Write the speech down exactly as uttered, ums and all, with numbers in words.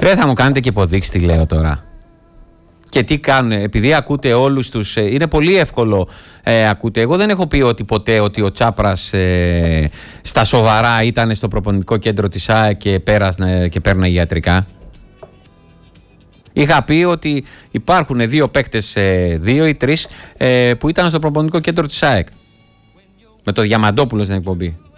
Δεν θα μου κάνετε και υποδείξει τι λέω τώρα. Και τι κάνουν, επειδή ακούτε όλους τους, είναι πολύ εύκολο ε, ακούτε. Εγώ δεν έχω πει ότι ποτέ ότι ο Τσάπρας ε, στα σοβαρά ήταν στο προπονητικό κέντρο της ΑΕΚ και, πέρασνε, και πέρναγε ιατρικά. Είχα πει ότι υπάρχουν δύο παίκτες, ε, δύο ή τρεις, ε, που ήταν στο προπονητικό κέντρο της ΑΕΚ. Με το Διαμαντόπουλο στην εκπομπή.